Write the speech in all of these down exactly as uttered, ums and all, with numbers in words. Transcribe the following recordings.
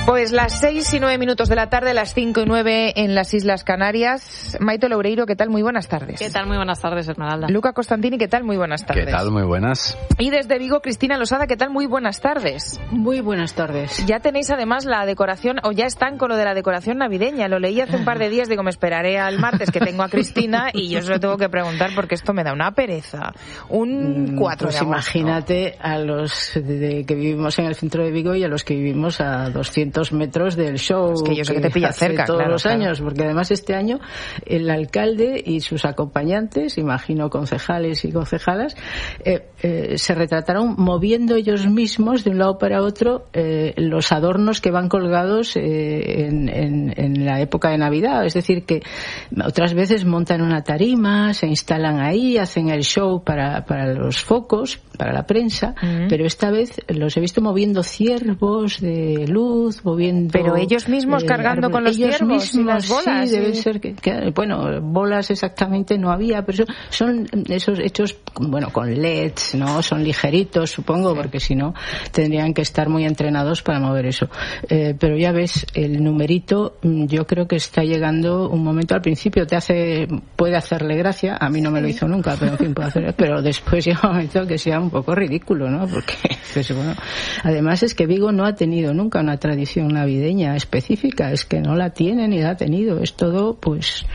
Pues las seis y nueve minutos de la tarde, las cinco y nueve en las Islas Canarias. Maite Loureiro, ¿qué tal? Muy buenas tardes. ¿Qué tal? Muy buenas tardes, Esmeralda. Luca Costantini, ¿qué tal? Muy buenas tardes. ¿Qué tal? Muy buenas. Y desde Vigo, Cristina Losada, ¿qué tal? Muy buenas tardes. Muy buenas tardes. Ya tenéis además la decoración, o ya están con lo de la decoración navideña. Lo leí hace un par de días, digo, me esperaré al martes que tengo a Cristina y yo se lo tengo que preguntar porque esto me da una pereza. Un cuatro pues de agosto. Imagínate a los de, que vivimos en el centro de Vigo y a los que vivimos a doscientos metros del show. Es que yo sé que te pilla hace cerca, todos claro, los claro. años, porque además este año el alcalde y sus acompañantes, imagino concejales y concejalas, eh, eh, se retrataron moviendo ellos mismos de un lado para otro eh, los adornos que van colgados eh, en, en, en la época de Navidad. Es decir, que otras veces montan una tarima, se instalan ahí, hacen el show para, para los focos, para la prensa, uh-huh. pero esta vez los he visto moviendo ciervos de luz, moviendo... Pero ellos mismos eh, cargando con los ellos ciervos mismos, y las bolas. Sí, debe y... ser que, que... Bueno, bolas exactamente no había, pero son esos hechos, bueno, con L E Ds, ¿no? Son ligeritos, supongo, porque si no tendrían que estar muy entrenados para mover eso. Eh, pero ya ves, el numerito, yo creo que está llegando un momento, al principio te hace, puede hacerle gracia, a mí no me lo hizo nunca, pero en fin, puede hacer, pero después llega un momento que sea un poco ridículo, ¿no? Porque, pues, bueno, además es que Vigo no ha tenido nunca una tradición navideña específica, es que no la tiene ni la ha tenido, es todo pues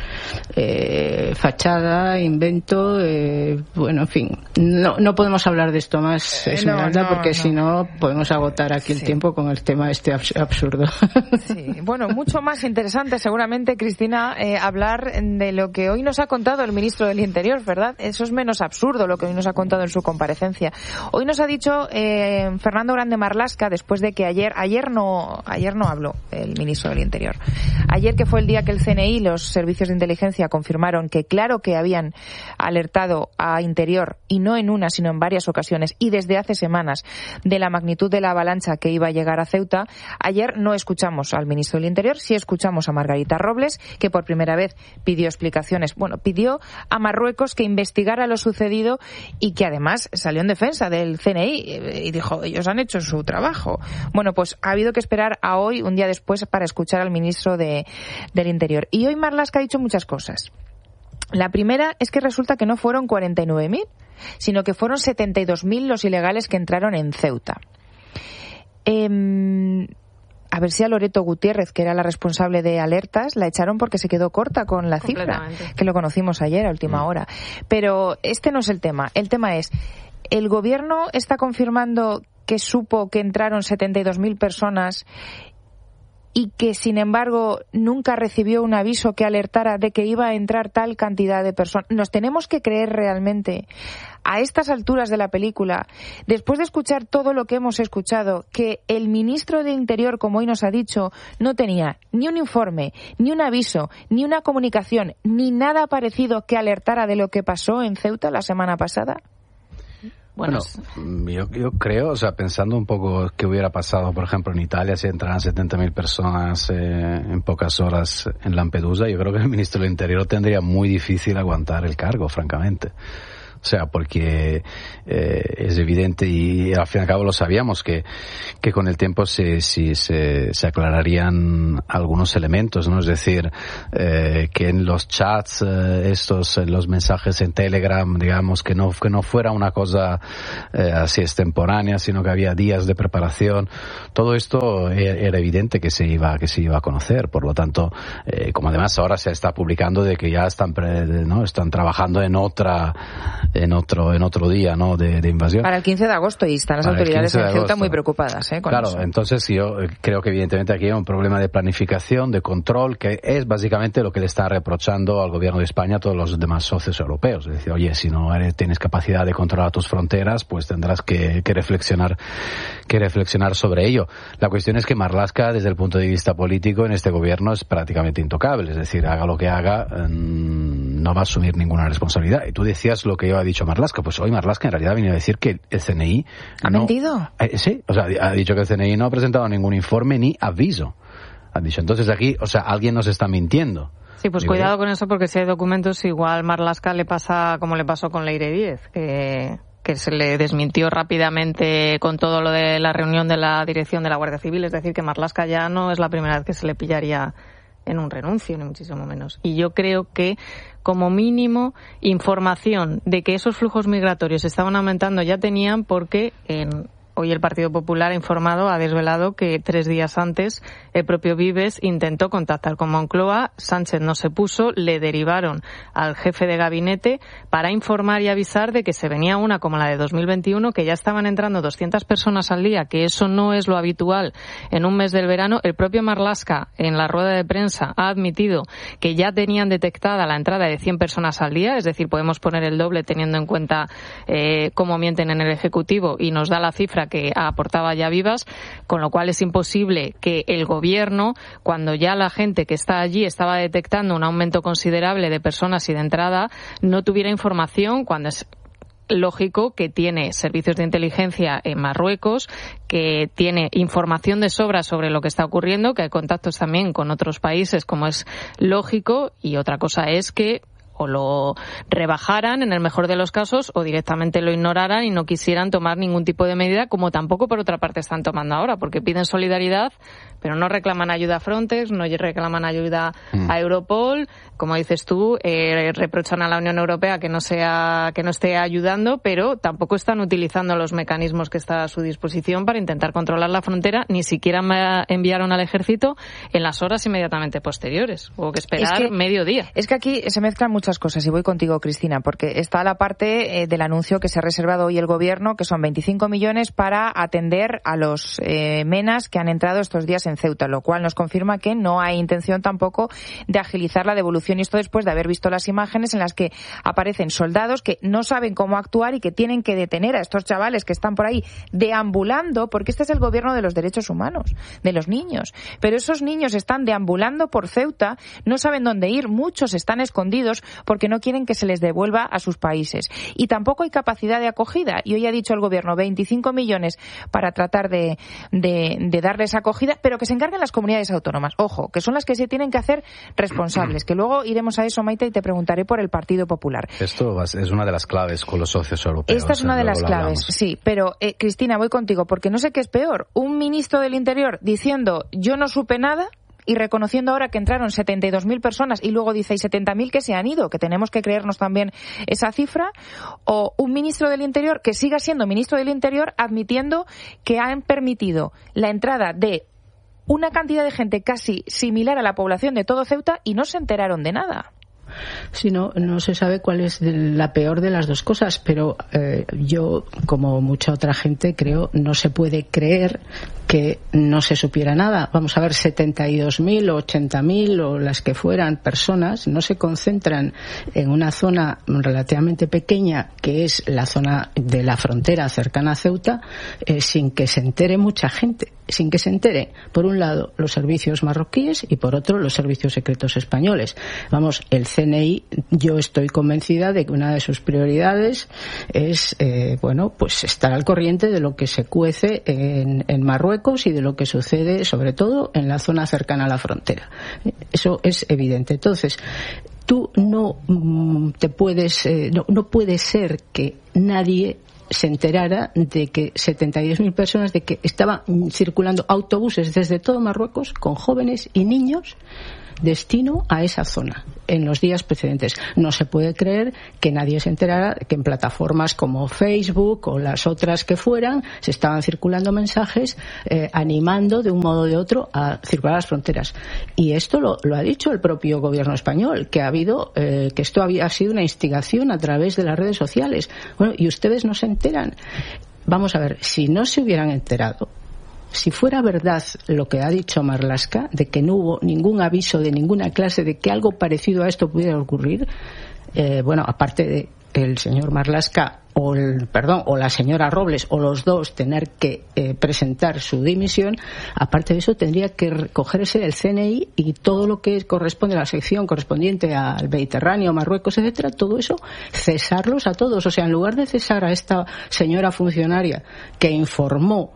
eh, fachada, invento, eh, bueno, en fin, no, no podemos hablar de esto más, Esmeralda, no, no, porque no. si no podemos agotar aquí el sí. tiempo con el tema este abs- absurdo. Sí, bueno, mucho más interesante seguramente, Cristina, eh, hablar de lo que hoy nos ha contado el ministro del Interior, ¿verdad? Eso es menos absurdo lo que hoy nos ha contado en su comparecencia. Hoy nos ha dicho eh, Fernando Grande Marlaska, después de que ayer, ayer no, ayer no habló el ministro del Interior. Ayer, que fue el día que el C N I y los servicios de inteligencia confirmaron que claro que habían alertado a Interior, y no en una sino en varias ocasiones y desde hace semanas, de la magnitud de la avalancha que iba a llegar a Ceuta, ayer no escuchamos al ministro del Interior, sí escuchamos a Margarita Robles, que por primera vez pidió explicaciones, bueno, pidió a Marruecos que investigara lo sucedido y que además salió en defensa del C N I y dijo, ellos han hecho su trabajo. Bueno, pues ha habido que esperar a hoy, un día después, para escuchar al ministro de, del Interior. Y hoy Marlaska ha dicho muchas cosas. La primera es que resulta que no fueron cuarenta y nueve mil, sino que fueron setenta y dos mil los ilegales que entraron en Ceuta. Eh, a ver si a Loreto Gutiérrez, que era la responsable de alertas, la echaron porque se quedó corta con la cifra, que lo conocimos ayer a última hora. Pero este no es el tema. El tema es, ¿el gobierno está confirmando que supo que entraron setenta y dos mil personas y que, sin embargo, nunca recibió un aviso que alertara de que iba a entrar tal cantidad de personas? ¿Nos tenemos que creer realmente, a estas alturas de la película, después de escuchar todo lo que hemos escuchado, que el ministro de Interior, como hoy nos ha dicho, no tenía ni un informe, ni un aviso, ni una comunicación, ni nada parecido que alertara de lo que pasó en Ceuta la semana pasada? Bueno, bueno yo, yo creo, o sea, pensando un poco qué hubiera pasado, por ejemplo, en Italia, si entraran setenta mil personas eh, en pocas horas en Lampedusa, yo creo que el ministro del Interior tendría muy difícil aguantar el cargo, francamente. O sea, porque eh, es evidente, y al fin y al cabo lo sabíamos, que, que con el tiempo se, se, se, se aclararían algunos elementos, ¿no? Es decir, eh, que en los chats, eh, estos, en los mensajes en Telegram, digamos, que no, que no fuera una cosa eh, así extemporánea, sino que había días de preparación. Todo esto era evidente que se iba, que se iba a conocer. Por lo tanto, eh, como además ahora se está publicando de que ya están, pre, ¿no? están trabajando en otra, en otro en otro día, ¿no? de, de invasión. Para el quince de agosto, y están las Para autoridades en Ceuta muy preocupadas, ¿eh? Con claro, eso. Entonces yo creo que evidentemente aquí hay un problema de planificación, de control, que es básicamente lo que le está reprochando al gobierno de España a todos los demás socios europeos. Es decir, oye, si no eres, tienes capacidad de controlar tus fronteras, pues tendrás que, que reflexionar que reflexionar sobre ello. La cuestión es que Marlaska, desde el punto de vista político, en este gobierno es prácticamente intocable. Es decir, haga lo que haga, mmm, no va a asumir ninguna responsabilidad. Y tú decías lo que yo ha dicho Marlaska. Pues hoy Marlaska en realidad viene a decir que el C N I... ¿Ha no, mentido? Eh, sí, o sea, ha dicho que el C N I no ha presentado ningún informe ni aviso. Han dicho, entonces aquí, o sea, alguien nos está mintiendo. Sí, pues Digo, cuidado con eso, porque si hay documentos, igual Marlaska le pasa como le pasó con Leire Díez, que... que se le desmintió rápidamente con todo lo de la reunión de la dirección de la Guardia Civil. Es decir, que Marlaska ya no es la primera vez que se le pillaría en un renuncio, ni muchísimo menos. Y yo creo que, como mínimo, información de que esos flujos migratorios estaban aumentando ya tenían, porque en hoy el Partido Popular ha informado, ha desvelado que tres días antes el propio Vives intentó contactar con Moncloa, Sánchez no se puso, le derivaron al jefe de gabinete para informar y avisar de que se venía una como la de dos mil veintiuno, que ya estaban entrando doscientas personas al día, que eso no es lo habitual en un mes del verano. El propio Marlaska, en la rueda de prensa, ha admitido que ya tenían detectada la entrada de cien personas al día, es decir, podemos poner el doble teniendo en cuenta eh, cómo mienten en el Ejecutivo, y nos da la cifra que aportaba ya Vivas, con lo cual es imposible que el Gobierno, cuando ya la gente que está allí estaba detectando un aumento considerable de personas y de entrada, no tuviera información, cuando es lógico que tiene servicios de inteligencia en Marruecos, que tiene información de sobra sobre lo que está ocurriendo, que hay contactos también con otros países, como es lógico, y otra cosa es que o lo rebajaran en el mejor de los casos o directamente lo ignoraran y no quisieran tomar ningún tipo de medida, como tampoco por otra parte están tomando ahora, porque piden solidaridad pero no reclaman ayuda a Frontex, no reclaman ayuda mm. a Europol, como dices tú, eh, reprochan a la Unión Europea que no sea que no esté ayudando, pero tampoco están utilizando los mecanismos que están a su disposición para intentar controlar la frontera, ni siquiera enviaron al ejército en las horas inmediatamente posteriores, hubo que esperar es que, medio día. Es que aquí se mezclan muchas cosas y voy contigo, Cristina, porque está la parte eh, del anuncio que se ha reservado hoy el Gobierno, que son veinticinco millones para atender a los eh, menas que han entrado estos días en Ceuta, lo cual nos confirma que no hay intención tampoco de agilizar la devolución, y esto después de haber visto las imágenes en las que aparecen soldados que no saben cómo actuar y que tienen que detener a estos chavales que están por ahí deambulando, porque este es el gobierno de los derechos humanos, de los niños, pero esos niños están deambulando por Ceuta, no saben dónde ir, muchos están escondidos porque no quieren que se les devuelva a sus países, y tampoco hay capacidad de acogida, y hoy ha dicho el Gobierno veinticinco millones para tratar de, de, de darles acogida, pero que se encarguen las comunidades autónomas, ojo, que son las que se tienen que hacer responsables, que luego iremos a eso, Maite, y te preguntaré por el Partido Popular. Esto es una de las claves con los socios europeos. Esta es una de las claves, sí, pero eh, Cristina, voy contigo, porque no sé qué es peor, un ministro del Interior diciendo yo no supe nada y reconociendo ahora que entraron setenta y dos mil personas y luego dice y setenta mil que se han ido, que tenemos que creernos también esa cifra, o un ministro del Interior que siga siendo ministro del Interior admitiendo que han permitido la entrada de una cantidad de gente casi similar a la población de todo Ceuta y no se enteraron de nada. Sí, no, no se sabe cuál es la peor de las dos cosas, pero eh, yo, como mucha otra gente, creo no se puede creer que no se supiera nada. Vamos a ver, setenta y dos mil o ochenta mil o las que fueran personas no se concentran en una zona relativamente pequeña, que es la zona de la frontera cercana a Ceuta, eh, sin que se entere mucha gente, sin que se entere, por un lado, los servicios marroquíes y por otro, los servicios secretos españoles. Vamos, el C N I, yo estoy convencida de que una de sus prioridades es, eh, bueno, pues estar al corriente de lo que se cuece en, en Marruecos y de lo que sucede, sobre todo, en la zona cercana a la frontera. Eso es evidente. Entonces, tú no mm, te puedes, eh, no, no puede ser que nadie se enterara de que setenta y dos mil personas, de que estaban circulando autobuses desde todo Marruecos con jóvenes y niños destino a esa zona en los días precedentes. No se puede creer que nadie se enterara que en plataformas como Facebook o las otras que fueran se estaban circulando mensajes eh, animando de un modo o de otro a circular las fronteras. Y esto lo, lo ha dicho el propio gobierno español, que ha habido eh, que esto había sido una instigación a través de las redes sociales. Bueno, y ustedes no se enteran. Vamos a ver, si no se hubieran enterado, si fuera verdad lo que ha dicho Marlaska, de que no hubo ningún aviso de ninguna clase de que algo parecido a esto pudiera ocurrir, eh, bueno, aparte de el señor Marlaska o el, perdón, o la señora Robles o los dos tener que eh, presentar su dimisión, aparte de eso tendría que recogerse el C N I y todo lo que corresponde a la sección correspondiente al Mediterráneo, Marruecos, etcétera, todo eso, cesarlos a todos. O sea, en lugar de cesar a esta señora funcionaria que informó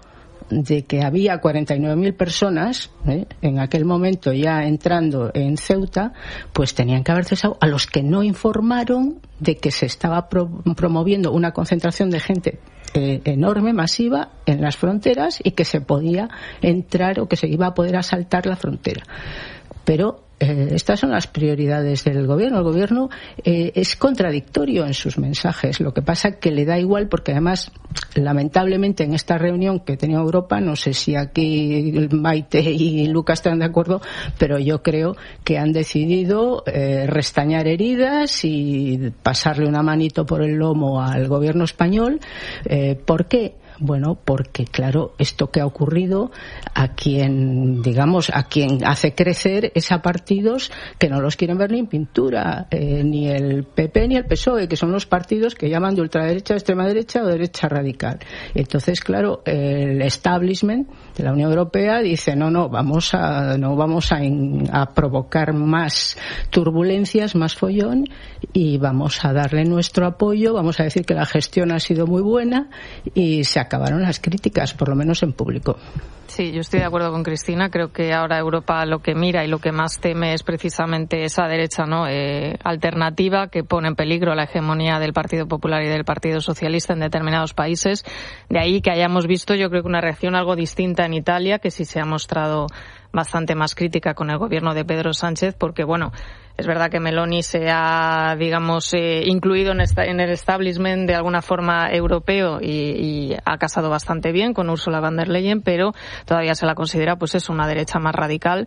de que había cuarenta y nueve mil personas ¿eh? en aquel momento ya entrando en Ceuta, pues tenían que haber cesado a los que no informaron de que se estaba pro- promoviendo una concentración de gente eh, enorme, masiva, en las fronteras y que se podía entrar o que se iba a poder asaltar la frontera. Pero eh, estas son las prioridades del gobierno. El gobierno eh, es contradictorio en sus mensajes. Lo que pasa es que le da igual porque además, lamentablemente, en esta reunión que tenía Europa, no sé si aquí Maite y Lucas están de acuerdo, pero yo creo que han decidido eh, restañar heridas y pasarle una manito por el lomo al gobierno español. Eh, ¿Por qué? Bueno, porque claro, esto que ha ocurrido, a quien, digamos, a quien hace crecer es a partidos que no los quieren ver ni en pintura, eh, ni el P P ni el P S O E, que son los partidos que llaman de ultraderecha, extrema derecha o derecha radical. Entonces, claro, el establishment de la Unión Europea dice, no, no, vamos a, no vamos a, in, a provocar más turbulencias, más follón, y vamos a darle nuestro apoyo, vamos a decir que la gestión ha sido muy buena y se acabaron las críticas, por lo menos en público. Sí, yo estoy de acuerdo con Cristina. Creo que ahora Europa lo que mira y lo que más teme es precisamente esa derecha, ¿no? Eh, alternativa que pone en peligro la hegemonía del Partido Popular y del Partido Socialista en determinados países. De ahí que hayamos visto, yo creo que una reacción algo distinta en Italia, que sí se ha mostrado bastante más crítica con el gobierno de Pedro Sánchez, porque, bueno, es verdad que Meloni se ha, digamos, eh, incluido en, esta, en el establishment de alguna forma europeo y, y ha casado bastante bien con Ursula von der Leyen, pero todavía se la considera, pues es una derecha más radical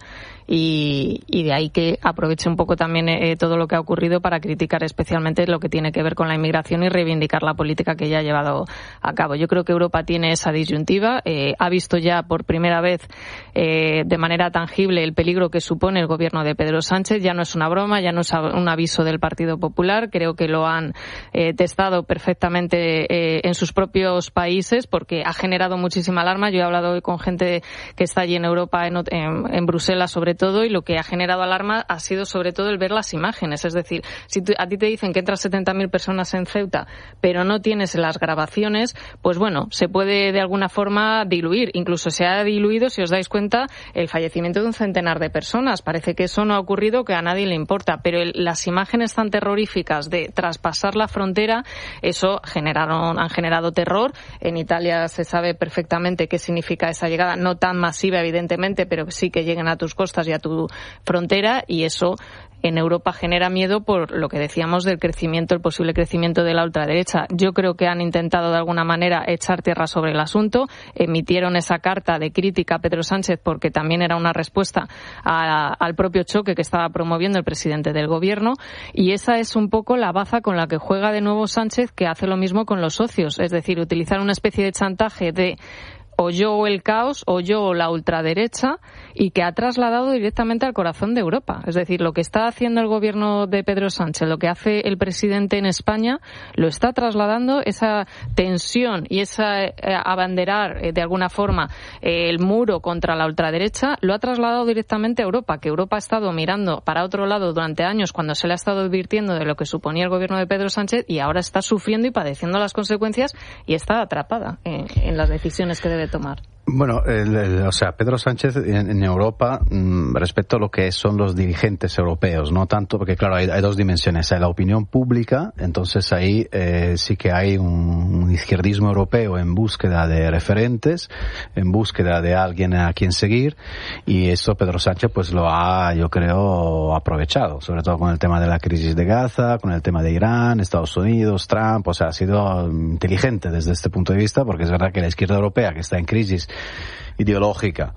y, y de ahí que aproveche un poco también eh, todo lo que ha ocurrido para criticar especialmente lo que tiene que ver con la inmigración y reivindicar la política que ya ha llevado a cabo. Yo creo que Europa tiene esa disyuntiva, eh, ha visto ya por primera vez eh, de manera tangible el peligro que supone el gobierno de Pedro Sánchez. Ya no es una broma, ya no es un aviso del Partido Popular. Creo que lo han eh, testado perfectamente eh, en sus propios países porque ha generado muchísima alarma. Yo he hablado hoy con gente que está allí en Europa, en, en, en Bruselas sobre todo, y lo que ha generado alarma ha sido sobre todo el ver las imágenes. Es decir, si tú, a ti te dicen que entran setenta mil personas en Ceuta, pero no tienes las grabaciones, pues bueno, se puede de alguna forma diluir. Incluso se ha diluido, si os dais cuenta, el fallecimiento de un centenar de personas. Parece que eso no ha ocurrido, que a nadie le importa, pero el, las imágenes tan terroríficas de traspasar la frontera, eso generaron, han generado terror. En Italia se sabe perfectamente qué significa esa llegada, no tan masiva evidentemente, pero sí que lleguen a tus costas y a tu frontera, y eso en Europa genera miedo por lo que decíamos del crecimiento, el posible crecimiento de la ultraderecha. Yo creo que han intentado de alguna manera echar tierra sobre el asunto, emitieron esa carta de crítica a Pedro Sánchez porque también era una respuesta a, al propio choque que estaba promoviendo el presidente del gobierno, y esa es un poco la baza con la que juega de nuevo Sánchez, que hace lo mismo con los socios, es decir, utilizar una especie de chantaje de o yo el caos o yo la ultraderecha, y que ha trasladado directamente al corazón de Europa. Es decir, lo que está haciendo el gobierno de Pedro Sánchez, lo que hace el presidente en España, lo está trasladando, esa tensión y esa eh, abanderar eh, de alguna forma eh, el muro contra la ultraderecha, lo ha trasladado directamente a Europa, que Europa ha estado mirando para otro lado durante años cuando se le ha estado advirtiendo de lo que suponía el gobierno de Pedro Sánchez, y ahora está sufriendo y padeciendo las consecuencias y está atrapada en, en las decisiones que debe tomar. Bueno, el, el, o sea, Pedro Sánchez en, en Europa, mmm, respecto a lo que son los dirigentes europeos, no tanto, porque claro, hay, hay dos dimensiones. Hay la opinión pública, entonces ahí eh, sí que hay un, un izquierdismo europeo en búsqueda de referentes, en búsqueda de alguien a quien seguir, y eso Pedro Sánchez pues lo ha, yo creo, aprovechado, sobre todo con el tema de la crisis de Gaza, con el tema de Irán, Estados Unidos, Trump, o sea, ha sido inteligente desde este punto de vista, porque es verdad que la izquierda europea, que está en crisis ideológica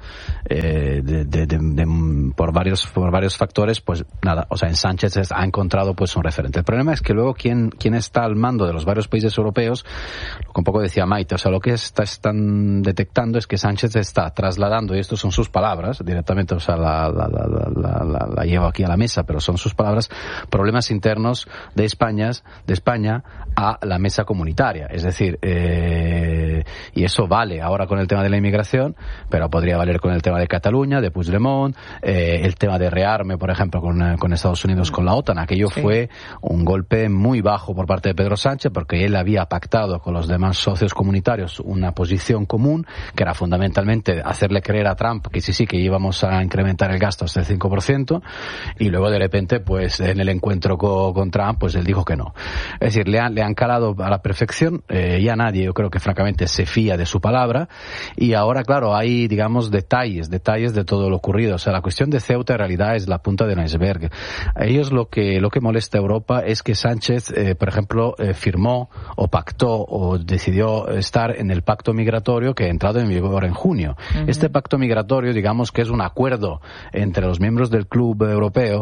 eh, de, de, de, de, por varios por varios factores, pues nada, o sea, en Sánchez ha encontrado pues un referente. El problema es que luego quien quien está al mando de los varios países europeos, lo que un poco decía Maite, o sea, lo que está, están detectando es que Sánchez está trasladando, y estas son sus palabras directamente, o sea, la, la, la, la, la, la llevo aquí a la mesa, pero son sus palabras, problemas internos de España, de España a la mesa comunitaria. Es decir, eh, y eso vale ahora con el tema de la inmigración, pero podría valer con el tema de Cataluña, Cataluña, de Puigdemont, eh, el tema de rearme, por ejemplo, con, con Estados Unidos, con la OTAN. Aquello sí. fue un golpe muy bajo por parte de Pedro Sánchez, porque él había pactado con los demás socios comunitarios una posición común, que era fundamentalmente hacerle creer a Trump que sí, sí, que íbamos a incrementar el gasto hasta el cinco por ciento, y luego de repente, pues en el encuentro con, con Trump, pues él dijo que no. Es decir, le han, le han calado a la perfección, eh, ya nadie, yo creo que francamente se fía de su palabra, y ahora, claro, hay, digamos, detalles, detalles de todo lo ocurrido. O sea, la cuestión de Ceuta en realidad es la punta del iceberg. A ellos lo que, lo que molesta a Europa es que Sánchez, eh, por ejemplo, eh, firmó o pactó o decidió estar en el pacto migratorio que ha entrado en vigor en junio. Uh-huh. Este pacto migratorio, digamos que es un acuerdo entre los miembros del club europeo.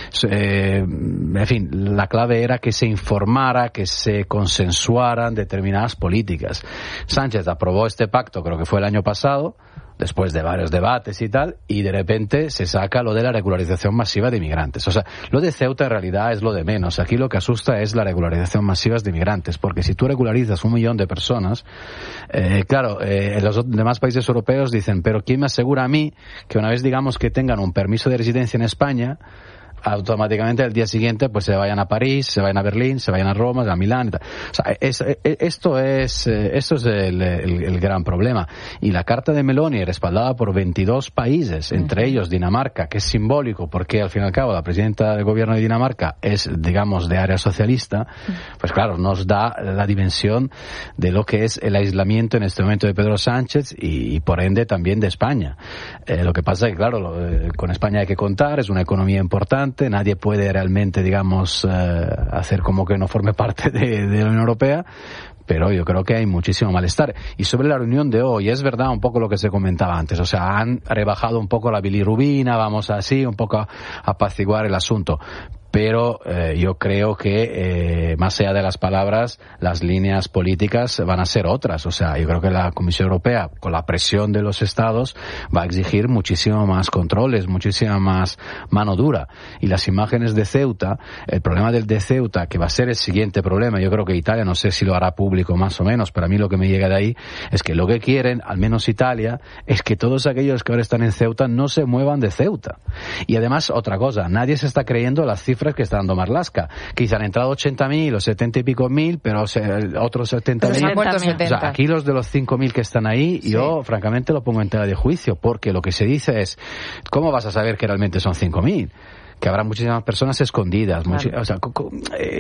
Eh, en fin, la clave era que se informara, que se consensuaran determinadas políticas. Sánchez aprobó este pacto, creo que fue el año pasado, después de varios debates y tal, y de repente se saca lo de la regularización masiva de inmigrantes. O sea, lo de Ceuta en realidad es lo de menos. Aquí lo que asusta es la regularización masiva de inmigrantes, porque si tú regularizas un millón de personas, eh, claro, eh, los demás países europeos dicen, pero ¿quién me asegura a mí que una vez digamos que tengan un permiso de residencia en España, automáticamente al día siguiente pues se vayan a París, se vayan a Berlín, se vayan a Roma, a Milán y tal? O sea, es, es, esto es esto es el, el, el gran problema. Y la carta de Meloni, respaldada por veintidós países, entre uh-huh. ellos Dinamarca, que es simbólico porque al fin y al cabo la presidenta del gobierno de Dinamarca es, digamos, de área socialista, pues claro, nos da la dimensión de lo que es el aislamiento en este momento de Pedro Sánchez y, y por ende también de España. Eh, lo que pasa es que, claro, lo, eh, con España hay que contar, es una economía importante, nadie puede realmente, digamos, eh, hacer como que no forme parte de, de la Unión Europea, pero yo creo que hay muchísimo malestar. Y sobre la reunión de hoy, es verdad un poco lo que se comentaba antes, o sea, han rebajado un poco la bilirrubina, vamos así, un poco a apaciguar el asunto. Pero eh, yo creo que eh, más allá de las palabras, las líneas políticas van a ser otras. O sea, yo creo que la Comisión Europea, con la presión de los Estados, va a exigir muchísimo más controles, muchísima más mano dura. Y las imágenes de Ceuta, el problema del de Ceuta, que va a ser el siguiente problema, yo creo que Italia, no sé si lo hará público más o menos, pero a mí lo que me llega de ahí es que lo que quieren, al menos Italia, es que todos aquellos que ahora están en Ceuta no se muevan de Ceuta. Y además, otra cosa, nadie se está creyendo las cifras que está dando Marlaska, que quizá han entrado ochenta mil o setenta y pico mil, pero se, otros setenta mil. O sea, aquí los de los cinco mil que están ahí, sí. Yo francamente lo pongo en tela de juicio, porque lo que se dice es, ¿cómo vas a saber que realmente son cinco mil? Que habrá muchísimas personas escondidas. Claro. Muchi- o sea, co- co-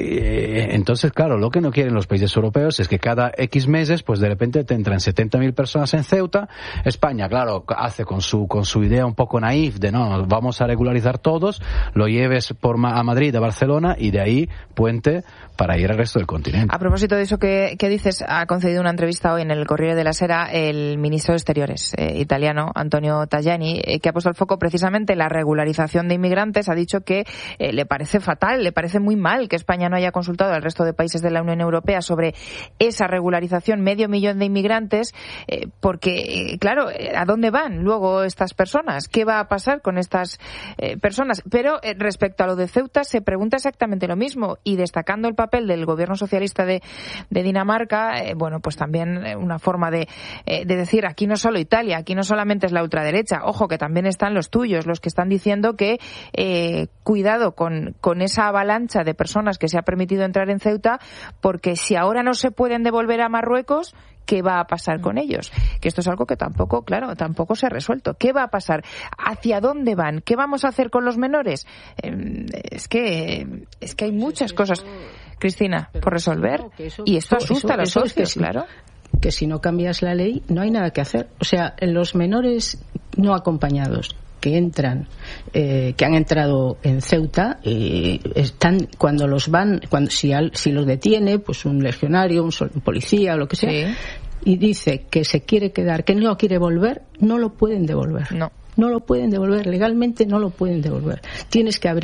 eh, entonces, claro, lo que no quieren los países europeos es que cada X meses, pues de repente te entran setenta mil personas en Ceuta. España, claro, hace con su con su idea un poco naif de no, vamos a regularizar todos, lo lleves por ma- a Madrid, a Barcelona, y de ahí puente para ir al resto del continente. A propósito de eso que, que dices, ha concedido una entrevista hoy en el Corriere della Sera el ministro de Exteriores eh, italiano, Antonio Tajani, eh, que ha puesto el foco precisamente en la regularización de inmigrantes. Ha dicho que eh, le parece fatal, le parece muy mal que España no haya consultado al resto de países de la Unión Europea sobre esa regularización, medio millón de inmigrantes, eh, porque, eh, claro, ¿a dónde van luego estas personas? ¿Qué va a pasar con estas eh, personas? Pero eh, respecto a lo de Ceuta se pregunta exactamente lo mismo, y destacando el papel del gobierno socialista de, de Dinamarca, eh, bueno, pues también una forma de, eh, de decir, aquí no solo Italia, aquí no solamente es la ultraderecha, ojo, que también están los tuyos, los que están diciendo que eh, cuidado con, con esa avalancha de personas que se ha permitido entrar en Ceuta, porque si ahora no se pueden devolver a Marruecos, ¿qué va a pasar con ellos? Que esto es algo que tampoco, claro, tampoco se ha resuelto. ¿Qué va a pasar? ¿Hacia dónde van? ¿Qué vamos a hacer con los menores? Eh, es que es que hay muchas cosas, Cristina, por resolver, y esto asusta a los socios, claro. Que si no cambias la ley no hay nada que hacer. O sea, los menores no acompañados que entran, eh, que han entrado en Ceuta, eh, están cuando los van, cuando si, al, si los detiene, pues un legionario, un, un policía o lo que sea, sí. Y dice que se quiere quedar, que no quiere volver, no lo pueden devolver. No. No lo pueden devolver, legalmente no lo pueden devolver. Tienes que abrir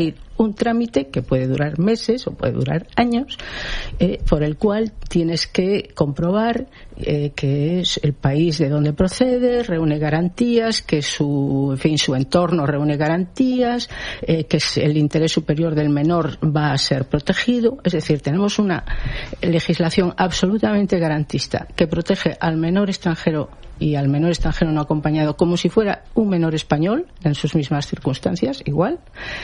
un trámite que puede durar meses o puede durar años, eh, por el cual tienes que comprobar eh, que es el país de donde procede, reúne garantías, que su, en fin, su entorno reúne garantías, eh, que el interés superior del menor va a ser protegido. Es decir, tenemos una legislación absolutamente garantista que protege al menor extranjero y al menor extranjero no acompañado como si fuera un menor español en sus mismas circunstancias, igual.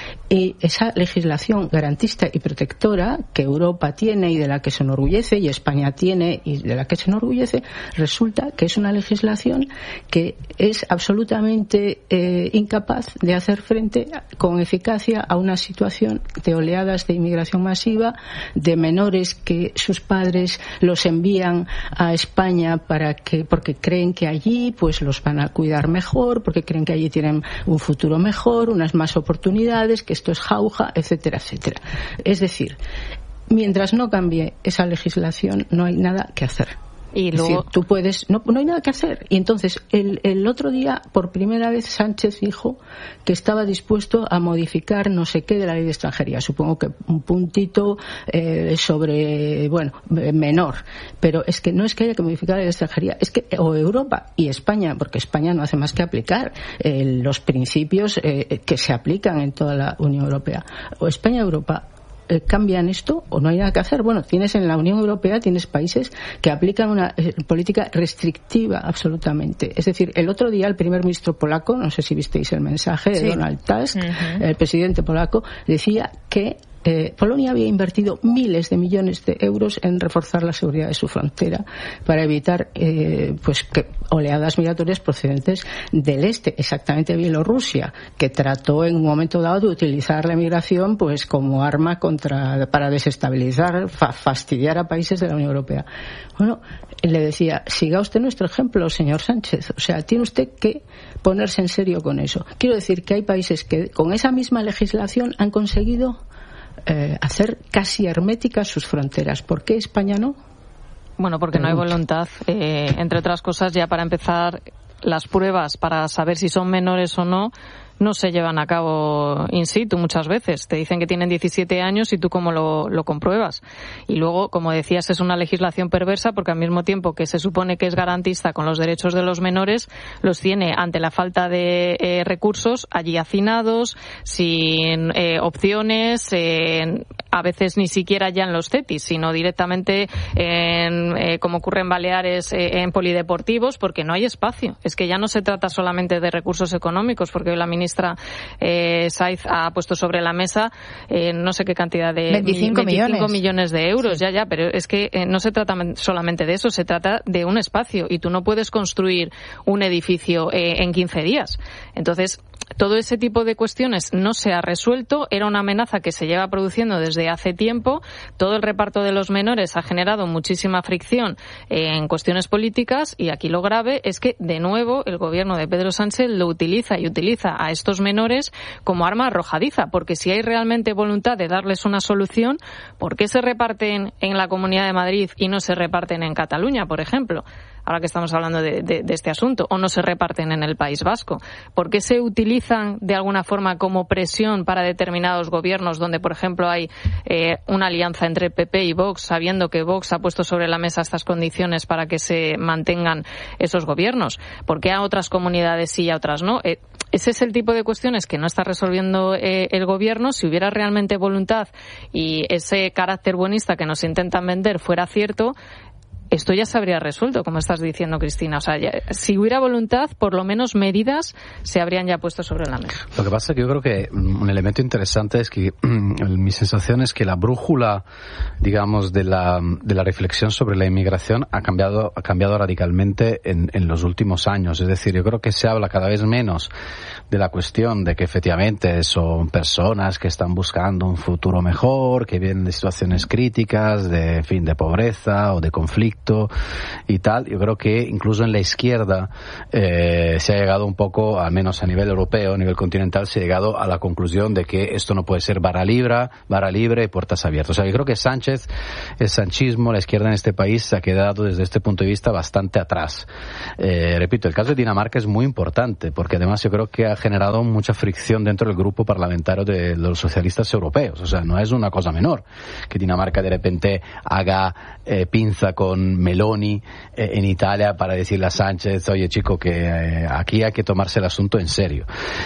Y esa legislación garantista y protectora que Europa tiene y de la que se enorgullece, y España tiene y de la que se enorgullece, resulta que es una legislación que es absolutamente eh, incapaz de hacer frente con eficacia a una situación de oleadas de inmigración masiva, de menores que sus padres los envían a España para que, porque creen que allí pues los van a cuidar mejor, porque creen que allí tienen un futuro mejor, unas más oportunidades, que esto es jauja, etcétera, etcétera. Es decir, mientras no cambie esa legislación no hay nada que hacer. Y luego... Es decir, tú puedes, no, no hay nada que hacer. Y entonces, el, el otro día, por primera vez, Sánchez dijo que estaba dispuesto a modificar no sé qué de la ley de extranjería. Supongo que un puntito eh, sobre, bueno, menor. Pero es que no es que haya que modificar la ley de extranjería, es que o Europa y España, porque España no hace más que aplicar eh, los principios eh, que se aplican en toda la Unión Europea. O España y Europa cambian esto o no hay nada que hacer. Bueno, tienes en la Unión Europea, tienes países que aplican una eh, política restrictiva absolutamente. Es decir, el otro día el primer ministro polaco, no sé si visteis el mensaje de sí. Donald Tusk, uh-huh. el presidente polaco, decía que Eh, Polonia había invertido miles de millones de euros en reforzar la seguridad de su frontera para evitar eh, pues que oleadas migratorias procedentes del este, exactamente Bielorrusia, que trató en un momento dado de utilizar la migración pues como arma contra para desestabilizar, fa, fastidiar a países de la Unión Europea. Bueno, le decía, siga usted nuestro ejemplo, señor Sánchez. O sea, tiene usted que ponerse en serio con eso. Quiero decir que hay países que con esa misma legislación han conseguido Eh, hacer casi herméticas sus fronteras. ¿Por qué España no? Bueno, porque no hay voluntad. Eh, entre otras cosas, ya para empezar, las pruebas para saber si son menores o no no se llevan a cabo in situ muchas veces. Te dicen que tienen diecisiete años y tú cómo lo, lo compruebas. Y luego, como decías, es una legislación perversa porque al mismo tiempo que se supone que es garantista con los derechos de los menores, los tiene ante la falta de eh, recursos allí hacinados, sin eh, opciones, eh, a veces ni siquiera ya en los C E T I, sino directamente en, eh, como ocurre en Baleares, eh, en polideportivos, porque no hay espacio. Es que ya no se trata solamente de recursos económicos, porque hoy la ministra eh, Saiz ha puesto sobre la mesa eh, no sé qué cantidad de veinticinco, veinticinco millones. millones de euros, sí. ya, ya, pero es que eh, no se trata solamente de eso, se trata de un espacio y tú no puedes construir un edificio eh, en quince días. Entonces, todo ese tipo de cuestiones no se ha resuelto, era una amenaza que se lleva produciendo desde hace tiempo, todo el reparto de los menores ha generado muchísima fricción eh, en cuestiones políticas y aquí lo grave es que, de nuevo, el gobierno de Pedro Sánchez lo utiliza y utiliza a estos menores como arma arrojadiza, porque si hay realmente voluntad de darles una solución, ¿por qué se reparten en la Comunidad de Madrid y no se reparten en Cataluña, por ejemplo? Ahora que estamos hablando de, de, de este asunto, o no se reparten en el País Vasco. ¿Por qué se utilizan de alguna forma como presión para determinados gobiernos donde, por ejemplo, hay eh, una alianza entre P P y Vox, sabiendo que Vox ha puesto sobre la mesa estas condiciones para que se mantengan esos gobiernos? ¿Por qué a otras comunidades sí y a otras no? Eh, ese es el tipo de cuestiones que no está resolviendo eh, el gobierno. Si hubiera realmente voluntad y ese carácter buenista que nos intentan vender fuera cierto, esto ya se habría resuelto, como estás diciendo, Cristina. O sea, ya, si hubiera voluntad, por lo menos medidas se habrían ya puesto sobre la mesa. Lo que pasa es que yo creo que un elemento interesante es que mi sensación es que la brújula, digamos, de la, de la reflexión sobre la inmigración ha cambiado, ha cambiado radicalmente en, en los últimos años. Es decir, yo creo que se habla cada vez menos de la cuestión de que efectivamente son personas que están buscando un futuro mejor, que vienen de situaciones críticas, de, en fin, de pobreza o de conflicto, conflicto y tal. Yo creo que incluso en la izquierda eh, se ha llegado un poco, al menos a nivel europeo, a nivel continental, se ha llegado a la conclusión de que esto no puede ser barra libre, barra libre y puertas abiertas. O sea, yo creo que Sánchez, el sanchismo, la izquierda en este país se ha quedado desde este punto de vista bastante atrás. Eh, repito, el caso de Dinamarca es muy importante porque además yo creo que ha generado mucha fricción dentro del grupo parlamentario de los socialistas europeos. O sea, no es una cosa menor que Dinamarca de repente haga eh, pinza con Meloni eh, en Italia para decirle a Sánchez, oye chico, que eh, aquí hay que tomarse el asunto en serio.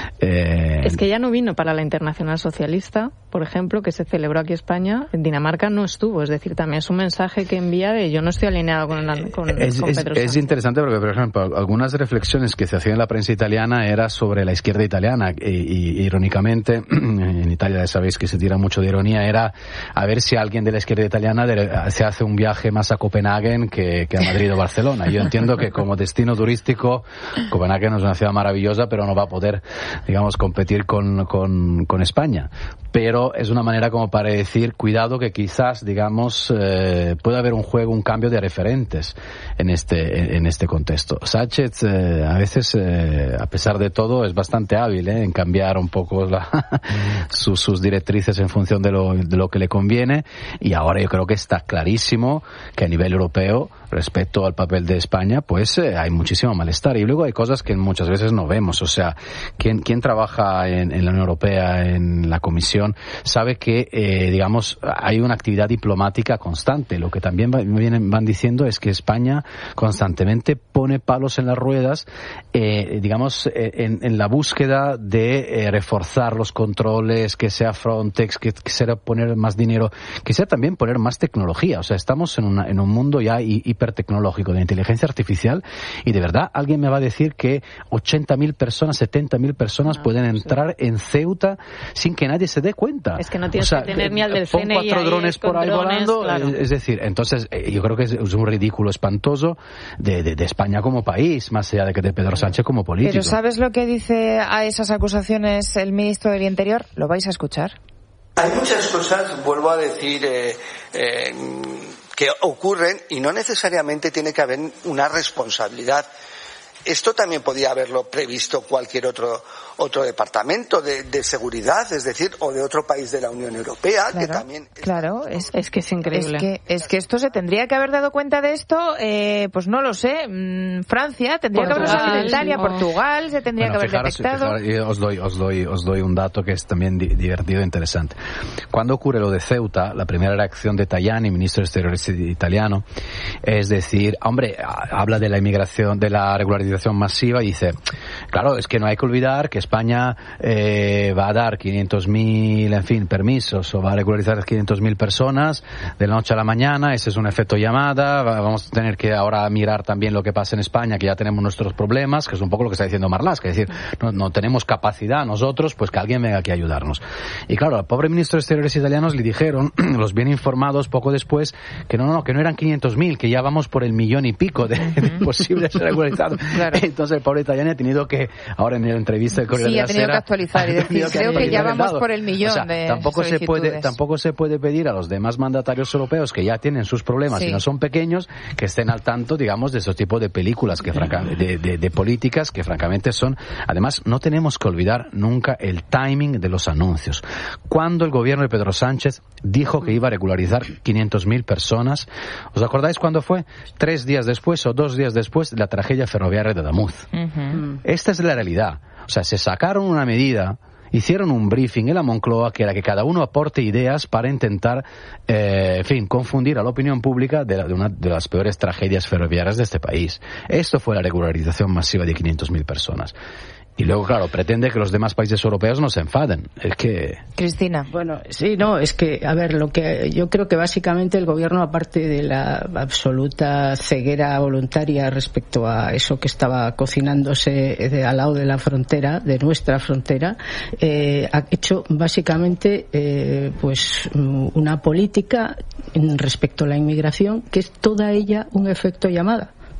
Eh, es que ya no vino para la Internacional Socialista, por ejemplo, que se celebró aquí en España. En Dinamarca no estuvo, es decir, también es un mensaje que envía de yo no estoy alineado con, con, es, con es, Pedro es Sánchez. interesante porque, por ejemplo, algunas reflexiones que se hacían en la prensa italiana era sobre la izquierda italiana y, y irónicamente, en Italia ya sabéis que se tira mucho de ironía, era a ver si alguien de la izquierda italiana de, se hace un viaje más a Copenhague que, que a Madrid o Barcelona. Yo entiendo que como destino turístico Copenhague es una ciudad maravillosa, pero no va a poder, digamos, competir con, con, con España. Pero es una manera como para decir, cuidado que quizás, digamos, eh, puede haber un juego, un cambio de referentes en este en este contexto. Sánchez eh, a veces, eh, a pesar de todo, es bastante hábil eh, en cambiar un poco la, sus, sus directrices en función de lo, de lo que le conviene, y ahora yo creo que está clarísimo que a nivel europeo, respecto al papel de España, pues eh, hay muchísimo malestar, y luego hay cosas que muchas veces no vemos. O sea, quien, quien trabaja en, en la Unión Europea, en la Comisión, sabe que, eh, digamos, hay una actividad diplomática constante. Lo que también va, vienen, van diciendo es que España constantemente pone palos en las ruedas, eh, digamos, eh, en, en la búsqueda de eh, reforzar los controles, que sea Frontex, que, que sea poner más dinero, que sea también poner más tecnología. O sea, estamos en, una, en un mundo ya hipertecnológico de inteligencia artificial, y de verdad alguien me va a decir que ochenta mil personas, setenta mil personas no, pueden entrar sí. en Ceuta sin que nadie se dé cuenta. Es que no tienes o sea, que tener ni al del C N I cuatro drones por ahí drones, volando, claro. es decir, entonces eh, yo creo que es, es un ridículo espantoso de, de, de España como país, más allá de que de Pedro Sánchez como político. Pero ¿sabes lo que dice a esas acusaciones el ministro del Interior? Lo vais a escuchar. Hay muchas cosas, vuelvo a decir, eh, eh, que ocurren y no necesariamente tiene que haber una responsabilidad. Esto también podía haberlo previsto cualquier otro otro departamento de, de seguridad, es decir, o de otro país de la Unión Europea, claro, que también... Claro, es, es que es increíble. Es que, es que esto se tendría que haber dado cuenta de esto, eh, pues no lo sé, mmm, Francia, tendría Portugal, que haberlo sabido, Italia, no. Portugal, se tendría bueno, que haber fijaros, detectado... Fijaros, os, doy, os, doy, os doy un dato que es también di- divertido e interesante. Cuando ocurre lo de Ceuta, la primera reacción de Tajani, ministro de Exteriores italiano, es decir, hombre, habla de la inmigración, de la regularización masiva, y dice, claro, es que no hay que olvidar que España eh, va a dar quinientos mil, en fin, permisos, o va a regularizar quinientos mil personas de la noche a la mañana. Ese es un efecto llamada. Vamos a tener que ahora mirar también lo que pasa en España, que ya tenemos nuestros problemas, que es un poco lo que está diciendo Marlaska, es decir, no, no tenemos capacidad nosotros, pues que alguien venga aquí a ayudarnos. Y claro, al pobre ministro de Exteriores italianos le dijeron, los bien informados poco después, que no, no, que no eran quinientos mil, que ya vamos por el millón y pico de, de posibles regularizados. Claro. Entonces el pobre italiano ha tenido que, ahora en la entrevista del Corriere sí, della ha tenido Sera, que actualizar y decir, creo que ya vamos por el millón, o sea, de tampoco se puede tampoco se puede pedir a los demás mandatarios europeos, que ya tienen sus problemas sí. y no son pequeños, que estén al tanto, digamos, de esos tipos de películas, que de, de, de políticas que francamente son... Además, no tenemos que olvidar nunca el timing de los anuncios. Cuando el gobierno de Pedro Sánchez dijo que iba a regularizar quinientas mil personas, ¿os acordáis cuándo fue? Tres días después o dos días después de la tragedia ferroviaria de Adamuz. Uh-huh. Esta es la realidad. O sea, se sacaron una medida, hicieron un briefing en la Moncloa, que era que cada uno aporte ideas para intentar, eh, en fin, confundir a la opinión pública de, la, de una de las peores tragedias ferroviarias de este país. Esto fue la regularización masiva de quinientas mil personas. Y luego, claro, pretende que los demás países europeos no se enfaden. Es que... Cristina. Bueno, sí, no, es que, a ver, lo que yo creo que básicamente el gobierno, aparte de la absoluta ceguera voluntaria respecto a eso que estaba cocinándose de, al lado de la frontera, de nuestra frontera, eh, ha hecho básicamente eh, pues una política respecto a la inmigración que es toda ella un efecto llamada.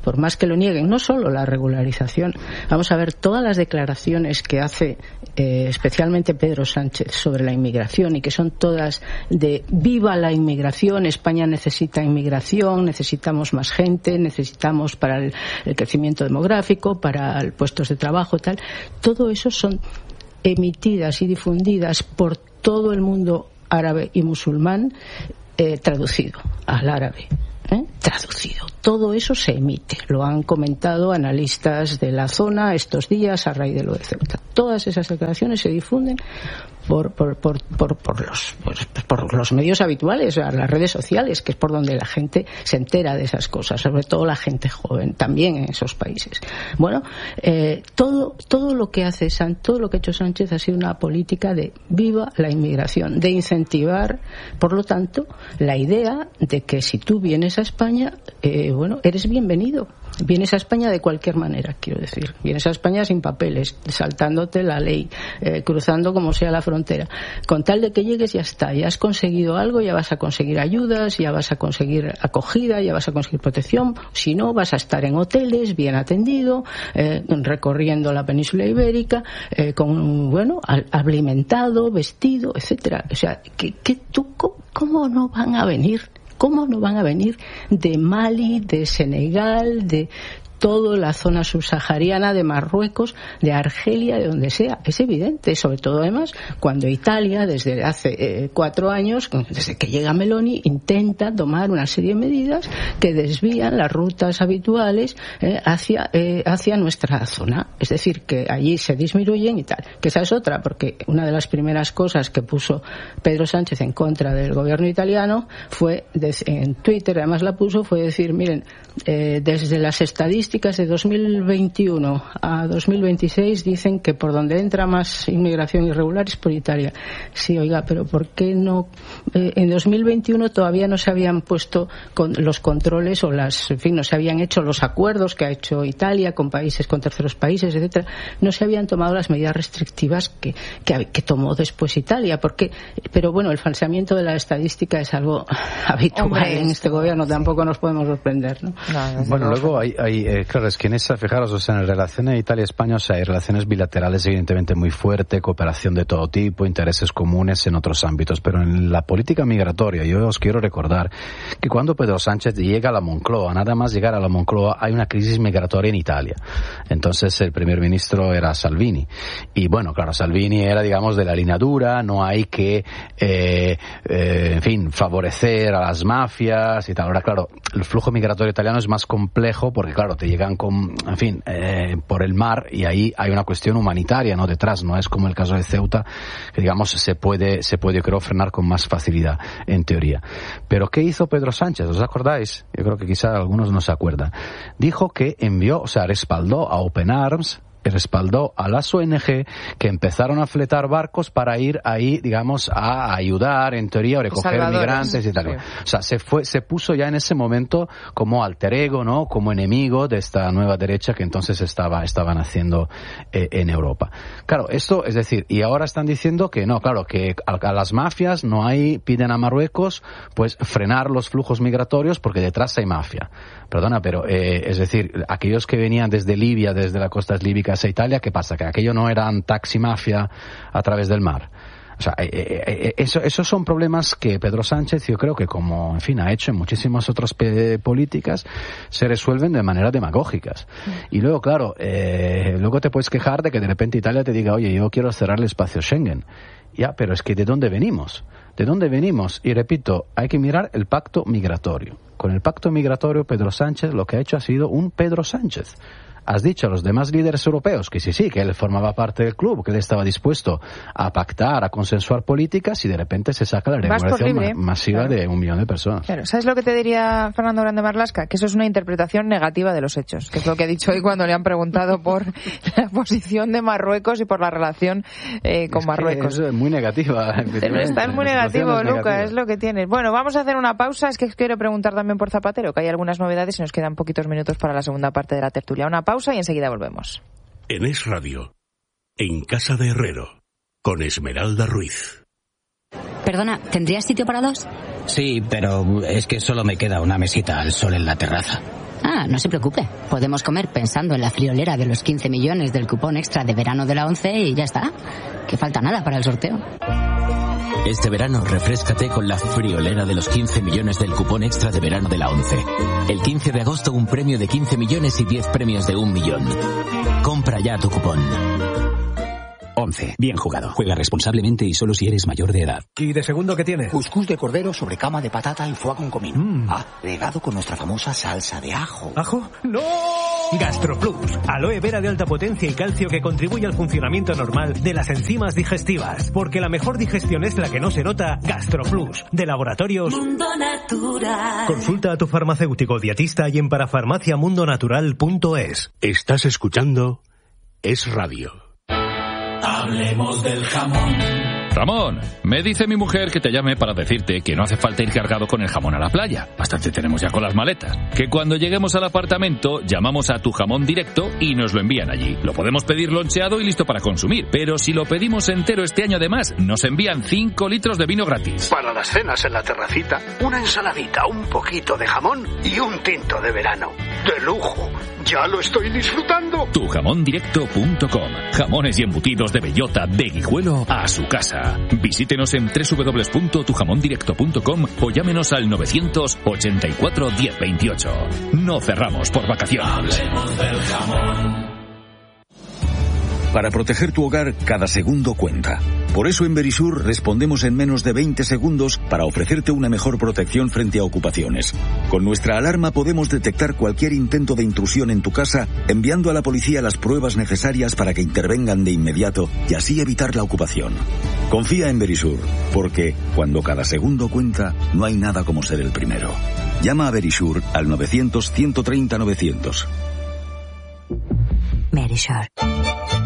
por más que lo nieguen, no solo la regularización, vamos a ver todas las declaraciones que hace eh, especialmente Pedro Sánchez sobre la inmigración, y que son todas de viva la inmigración, España necesita inmigración, necesitamos más gente, necesitamos para el, el crecimiento demográfico, para el puestos de trabajo, tal. Todo eso son emitidas y difundidas por todo el mundo árabe y musulmán, eh, traducido al árabe. ¿Eh? Traducido. Todo eso se emite. Lo han comentado analistas de la zona estos días a raíz de lo de Ceuta. Todas esas declaraciones se difunden por por por por, por los por, por los medios habituales, las redes sociales, que es por donde la gente se entera de esas cosas, sobre todo la gente joven, también en esos países. Bueno, eh, todo todo lo que hace San, todo lo que ha hecho Sánchez ha sido una política de viva la inmigración, de incentivar, por lo tanto, la idea de que si tú vienes a España, eh, bueno, eres bienvenido. Vienes a España de cualquier manera, quiero decir. Vienes a España sin papeles, saltándote la ley, eh, cruzando como sea la frontera. Con tal de que llegues, ya está. Ya has conseguido algo, ya vas a conseguir ayudas, ya vas a conseguir acogida, ya vas a conseguir protección. Si no, vas a estar en hoteles, bien atendido, eh, recorriendo la península ibérica, eh, con, bueno, alimentado, vestido, etcétera. O sea, que, que tú, ¿cómo no van a venir? ¿Cómo no van a venir de Mali, de Senegal, de toda la zona subsahariana, de Marruecos, de Argelia, de donde sea? Es evidente, sobre todo además cuando Italia, desde hace eh, cuatro años, desde que llega Meloni, intenta tomar una serie de medidas que desvían las rutas habituales eh, hacia, eh, hacia nuestra zona. Es decir, que allí se disminuyen y tal. Que esa es otra, porque una de las primeras cosas que puso Pedro Sánchez en contra del gobierno italiano fue, de, en Twitter además la puso, fue decir, miren, eh, desde las estadísticas de dos mil veintiuno a dos mil veintiséis dicen que por donde entra más inmigración irregular es por Italia. Sí, oiga, pero ¿por qué no? Eh, en dos mil veintiuno todavía no se habían puesto con los controles o las, en fin, no se habían hecho los acuerdos que ha hecho Italia con países, con terceros países, etcétera. No se habían tomado las medidas restrictivas que, que, que tomó después Italia. Porque, pero bueno, el falseamiento de la estadística es algo habitual. Hombre, en este gobierno, sí. Tampoco nos podemos sorprender, ¿no? No, bueno, luego hay, hay eh, claro, es que en esa, fijaros, o sea, en relaciones Italia-España, o sea, hay relaciones bilaterales evidentemente muy fuertes, cooperación de todo tipo, intereses comunes en otros ámbitos, pero en la política migratoria, yo os quiero recordar que cuando Pedro Sánchez llega a la Moncloa, nada más llegar a la Moncloa, hay una crisis migratoria en Italia. Entonces el primer ministro era Salvini. Y bueno, claro, Salvini era, digamos, de la línea dura, no hay que, eh, eh, en fin, favorecer a las mafias y tal. Ahora, claro, el flujo migratorio italiano es más complejo porque, claro, te llegan con, en fin, eh, por el mar, y ahí hay una cuestión humanitaria, ¿no? Detrás, no es como el caso de Ceuta, que, digamos, se puede, se puede, creo, frenar con más facilidad, en teoría. Pero ¿qué hizo Pedro Sánchez? ¿Os acordáis? Yo creo que quizá algunos no se acuerdan. Dijo que envió, o sea, respaldó a Open Arms, respaldó a las O N G que empezaron a fletar barcos para ir ahí, digamos, a ayudar, en teoría, a recoger migrantes y tal. Sí. O sea, se fue, se puso ya en ese momento como alter ego, ¿no? Como enemigo de esta nueva derecha que entonces estaba, estaban haciendo eh, en Europa. Claro, esto, es decir, y ahora están diciendo que no, claro, que a, a las mafias no hay, piden a Marruecos, pues frenar los flujos migratorios porque detrás hay mafia. Perdona, pero, eh, es decir, aquellos que venían desde Libia, desde las costas líbicas a Italia, ¿qué pasa? Que aquello no eran taxi mafia a través del mar. O sea, eh, eh, eso, esos son problemas que Pedro Sánchez, yo creo que como, en fin, ha hecho en muchísimas otras pe- políticas, se resuelven de manera demagógicas. Y luego, claro, eh, luego te puedes quejar de que de repente Italia te diga, oye, yo quiero cerrar el espacio Schengen. Ya, pero es que ¿de dónde venimos? ¿De dónde venimos? Y repito, hay que mirar el pacto migratorio. Con el pacto migratorio, Pedro Sánchez lo que ha hecho ha sido un Pedro Sánchez. Has dicho a los demás líderes europeos que sí, sí, que él formaba parte del club, que él estaba dispuesto a pactar, a consensuar políticas, y de repente se saca la regulación ma- masiva claro. de un millón de personas. Claro. ¿Sabes lo que te diría Fernando Grande Marlaska? Que eso es una interpretación negativa de los hechos, que es lo que ha dicho hoy cuando le han preguntado por la posición de Marruecos y por la relación eh, con es Marruecos. Es muy negativa. Estás muy negativo, Luca, es lo que tienes. Bueno, vamos a hacer una pausa. Es que quiero preguntar también por Zapatero, que hay algunas novedades y nos quedan poquitos minutos para la segunda parte de la tertulia. Una pausa y enseguida volvemos. En Es Radio, en Casa de Herrero, con Esmeralda Ruiz. Perdona, ¿tendrías sitio para dos? Sí, pero es que solo me queda una mesita al sol en la terraza. Ah, no se preocupe. Podemos comer pensando en la friolera de los quince millones del cupón extra de verano de la ONCE y ya está. Que falta nada para el sorteo. Este verano, refréscate con la friolera de los quince millones del cupón extra de verano de la ONCE. El quince de agosto, un premio de quince millones y diez premios de un millón. Compra ya tu cupón. ONCE. Bien jugado. Juega responsablemente y solo si eres mayor de edad. ¿Y de segundo qué tiene? Cuscús de cordero sobre cama de patata y foie con comino. Mm. Agregado con nuestra famosa salsa de ajo. ¿Ajo? ¡No! GastroPlus. Aloe vera de alta potencia y calcio que contribuye al funcionamiento normal de las enzimas digestivas. Porque la mejor digestión es la que no se nota. GastroPlus. De Laboratorios Mundo Natural. Consulta a tu farmacéutico dietista y en parafarmacia mundo natural punto es. Estás escuchando Es Radio. Hablemos del jamón. Ramón, me dice mi mujer que te llame para decirte que no hace falta ir cargado con el jamón a la playa. Bastante tenemos ya con las maletas. Que cuando lleguemos al apartamento llamamos a Tu Jamón Directo y nos lo envían allí. Lo podemos pedir loncheado y listo para consumir. Pero si lo pedimos entero este año además, nos envían cinco litros de vino gratis. Para las cenas en la terracita, una ensaladita, un poquito de jamón y un tinto de verano. ¡De lujo! ¡Ya lo estoy disfrutando! tu jamón directo punto com. Jamones y embutidos de bellota, de Guijuelo a su casa. Visítenos en doble u doble u doble u punto tu jamón directo punto com o llámenos al novecientos ochenta y cuatro diez veintiocho. No cerramos por vacaciones. Hablemos del jamón. Para proteger tu hogar, cada segundo cuenta. Por eso en Verisur respondemos en menos de veinte segundos para ofrecerte una mejor protección frente a ocupaciones. Con nuestra alarma podemos detectar cualquier intento de intrusión en tu casa, enviando a la policía las pruebas necesarias para que intervengan de inmediato y así evitar la ocupación. Confía en Verisur, porque cuando cada segundo cuenta, no hay nada como ser el primero. Llama a Verisur al novecientos ciento treinta novecientos. Verisur.